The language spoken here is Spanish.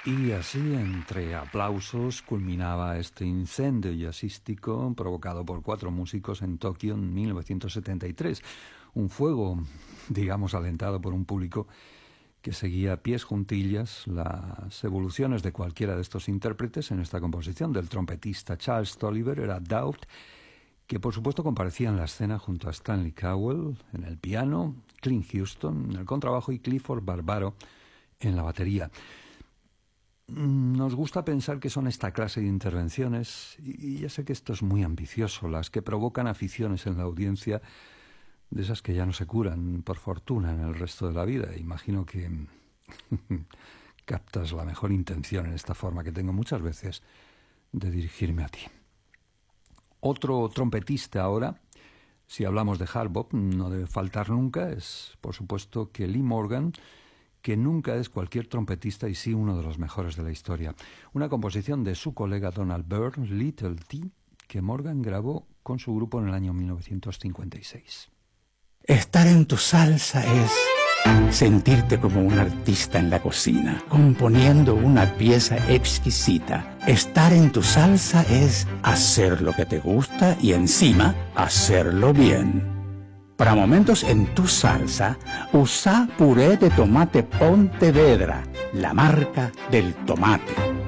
Y así, entre aplausos, culminaba este incendio jazzístico provocado por 4 músicos en Tokio en 1973. Un fuego, digamos, alentado por un público que seguía a pies juntillas las evoluciones de cualquiera de estos intérpretes en esta composición. Del trompetista Charles Tolliver era Doubt, que por supuesto comparecía en la escena junto a Stanley Cowell en el piano, Clint Houston en el contrabajo y Clifford Barbaro en la batería. Nos gusta pensar que son esta clase de intervenciones, y ya sé que esto es muy ambicioso, las que provocan aficiones en la audiencia, de esas que ya no se curan, por fortuna, en el resto de la vida. Imagino que captas la mejor intención en esta forma que tengo muchas veces de dirigirme a ti. Otro trompetista ahora, si hablamos de hard bop, no debe faltar nunca, es por supuesto que Lee Morgan, que nunca es cualquier trompetista y sí uno de los mejores de la historia. Una composición de su colega Donald Byrd, Little T, que Morgan grabó con su grupo en el año 1956. Estar en tu salsa es sentirte como un artista en la cocina, componiendo una pieza exquisita. Estar en tu salsa es hacer lo que te gusta y encima hacerlo bien. Para momentos en tu salsa, usa puré de tomate Pontevedra, la marca del tomate.